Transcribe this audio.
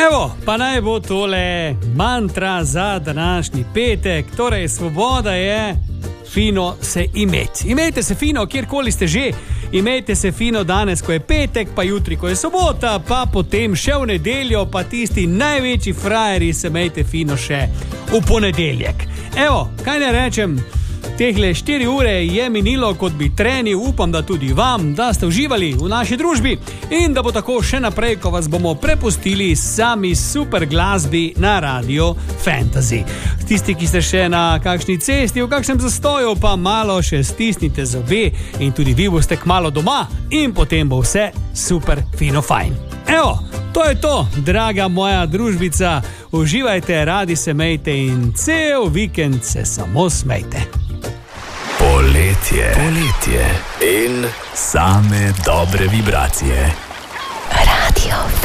Evo, pa naj bo tole mantra za današnji petek. Torej, svoboda je fino se imeti. Imejte se fino, kjerkoli ste že. Imejte se fino danes, ko je petek, pa jutri, ko je sobota, pa potem še v nedeljo, pa tisti največji frajeri se imejte fino še v ponedeljek. Evo, kaj ne rečem, tehle 4 ure je minilo, kot bi trenil, upam, da tudi vam, da ste uživali v naši družbi in da bo tako še naprej, ko vas bomo prepustili sami super glasbi na Radio Fantasy. Tisti, ki ste še na kakšni cesti, v kakšnem zastoju, pa malo še stisnite zobe in tudi vi boste kmalu doma in potem bo vse super fino fajn. Evo, to je to, draga moja družbica, uživajte, radi se mejte in cel vikend se samo smejte. Poletje in same dobre vibracije. Radio